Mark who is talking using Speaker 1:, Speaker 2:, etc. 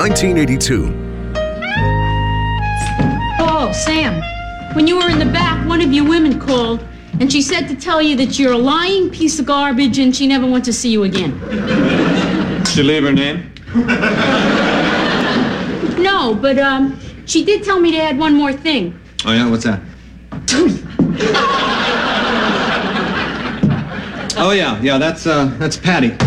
Speaker 1: 1982.
Speaker 2: Oh, Sam, when you were in the back, one of your women called, and she said to tell you that you're a lying piece of garbage and she never wants to see you again.
Speaker 3: Did she leave her name?
Speaker 2: No, but she did tell me to add one more thing.
Speaker 3: Oh, yeah? What's that? Oh, yeah, that's Patty.